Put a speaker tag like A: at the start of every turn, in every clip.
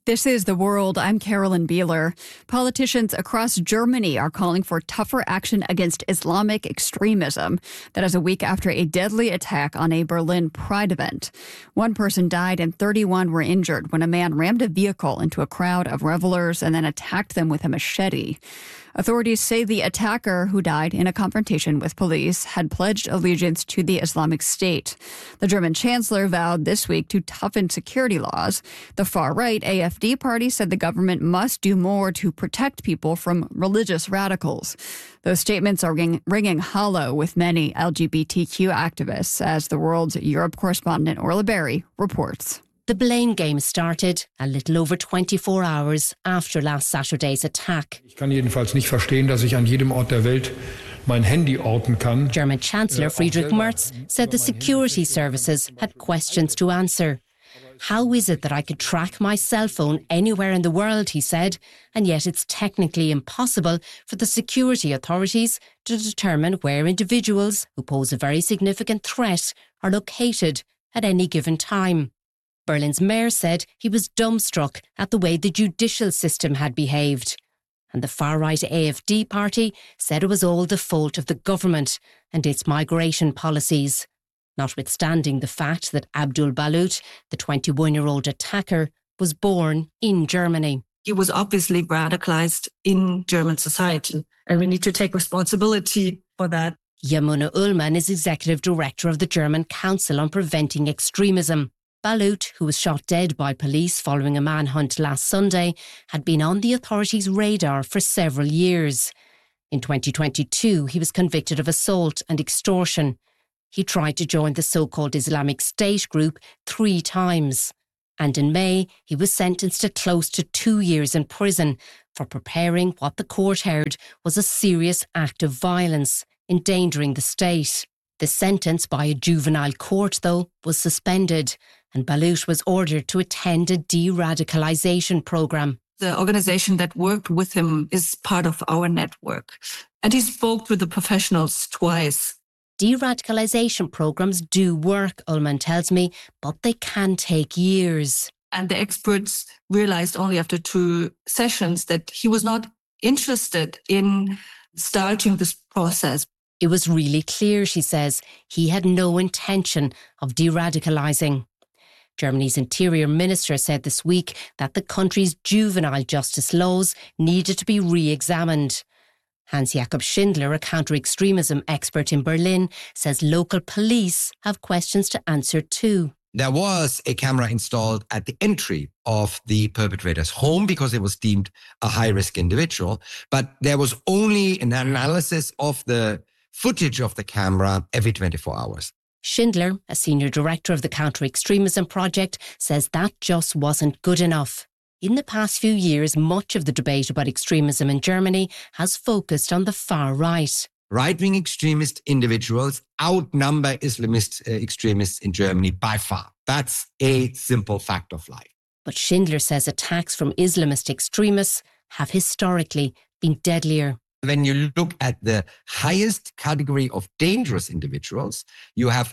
A: This is The World. I'm Carolyn Beeler. Politicians across Germany are calling for tougher action against Islamic extremism. That is a week after a deadly attack on a Berlin Pride event. One person died and 31 were injured when a man rammed a vehicle into a crowd of revelers and then attacked them with a machete. Authorities say the attacker, who died in a confrontation with police, had pledged allegiance to the Islamic State. The German chancellor vowed this week to toughen security laws. The far-right AfD party said the government must do more to protect people from religious radicals. Those statements are ringing hollow with many LGBTQ activists, as The World's Europe correspondent Orla Berry reports.
B: The blame game started a little over 24 hours after last Saturday's attack.
C: Ich kann jedenfalls nicht verstehen, dass ich an jedem Ort der Welt mein Handy orten kann.
B: German Chancellor Friedrich Merz said the security services had questions to answer. How is it that I could track my cell phone anywhere in the world, he said, and yet it's technically impossible for the security authorities to determine where individuals who pose a very significant threat are located at any given time. Berlin's mayor said he was dumbstruck at the way the judicial system had behaved. And the far-right AfD party said it was all the fault of the government and its migration policies, notwithstanding the fact that Abdul Balut, the 21-year-old attacker, was born in Germany.
D: He was obviously radicalized in German society, and we need to take responsibility for that.
B: Yamuna Ullman is executive director of the German Council on Preventing Extremism. Balut, who was shot dead by police following a manhunt last Sunday, had been on the authorities' radar for several years. In 2022, he was convicted of assault and extortion. He tried to join the so-called Islamic State group 3 times. And in May, he was sentenced to close to 2 years in prison for preparing what the court heard was a serious act of violence, endangering the state. The sentence by a juvenile court, though, was suspended, and Balut was ordered to attend a de-radicalization program.
D: The organization that worked with him is part of our network, and he spoke to the professionals twice.
B: De-radicalization programs do work, Ullman tells me, but they can take years.
D: And the experts realized only after 2 sessions that he was not interested in starting this process.
B: It was really clear, she says, he had no intention of de-radicalising. Germany's Interior Minister said this week that the country's juvenile justice laws needed to be re-examined. Hans-Jakob Schindler, a counter-extremism expert in Berlin, says local police have questions to answer too.
E: There was a camera installed at the entry of the perpetrator's home because it was deemed a high-risk individual, but there was only an analysis of the footage of the camera every 24 hours.
B: Schindler, a senior director of the Counter-Extremism Project, says that just wasn't good enough. In the past few years, much of the debate about extremism in Germany has focused on the far right.
E: Right-wing extremist individuals outnumber Islamist extremists in Germany by far. That's a simple fact of life.
B: But Schindler says attacks from Islamist extremists have historically been deadlier.
E: When you look at the highest category of dangerous individuals, you have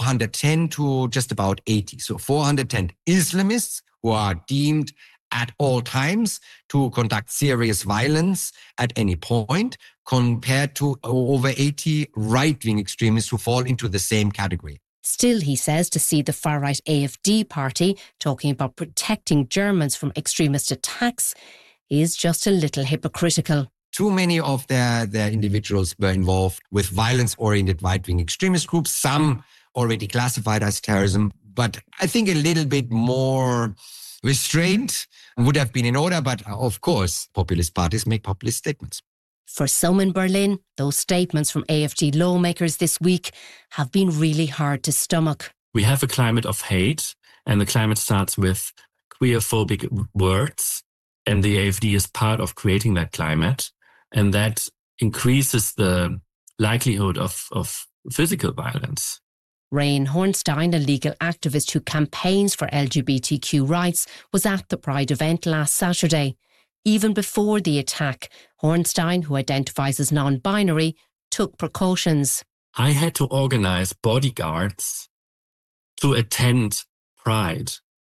E: 410 to just about 80. So 410 Islamists who are deemed at all times to conduct serious violence at any point, compared to over 80 right-wing extremists who fall into the same category.
B: Still, he says, to see the far-right AfD party talking about protecting Germans from extremist attacks is just a little hypocritical.
E: Too many of their individuals were involved with violence-oriented right-wing extremist groups, some already classified as terrorism. But I think a little bit more restraint would have been in order. But of course, populist parties make populist statements.
B: For some in Berlin, those statements from AfD lawmakers this week have been really hard to stomach.
F: We have a climate of hate, and the climate starts with queerphobic words, and the AfD is part of creating that climate. And that increases the likelihood of physical violence.
B: Rain Hornstein, a legal activist who campaigns for LGBTQ rights, was at the Pride event last Saturday. Even before the attack, Hornstein, who identifies as non-binary, took precautions.
F: I had to organize bodyguards to attend Pride.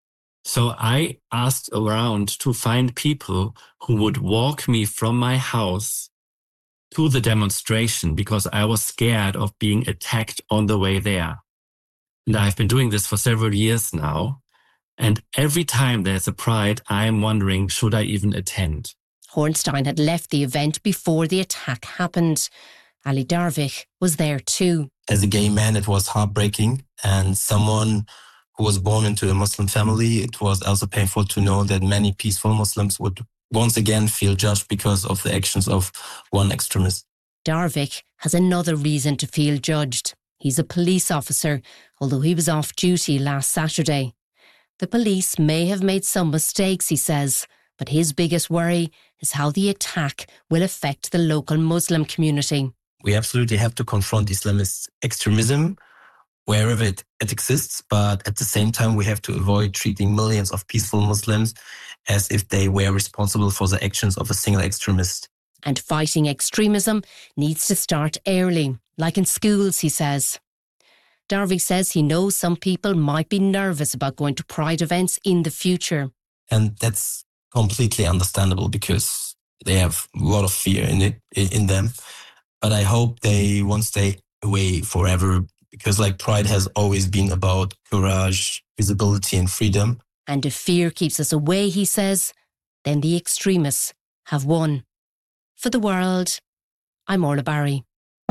F: So I asked around to find people who would walk me from my house to the demonstration because I was scared of being attacked on the way there. And I've been doing this for several years now. And every time there's a pride, I'm wondering, should I even attend?
B: Hornstein had left the event before the attack happened. Ali Darvik was there too.
G: As a gay man, it was heartbreaking. And someone who was born into a Muslim family, it was also painful to know that many peaceful Muslims would once again feel judged because of the actions of one extremist.
B: Darvik has another reason to feel judged. He's a police officer, although he was off duty last Saturday. The police may have made some mistakes, he says, but his biggest worry is how the attack will affect the local Muslim community.
G: We absolutely have to confront Islamist extremism wherever it exists, but at the same time we have to avoid treating millions of peaceful Muslims as if they were responsible for the actions of a single extremist.
B: And fighting extremism needs to start early, like in schools, he says. Darvik says he knows some people might be nervous about going to Pride events in the future.
G: And that's completely understandable because they have a lot of fear in them. But I hope they won't stay away forever because Pride has always been about courage, visibility and freedom.
B: And if fear keeps us away, he says, then the extremists have won. For The World, I'm Orla Barry.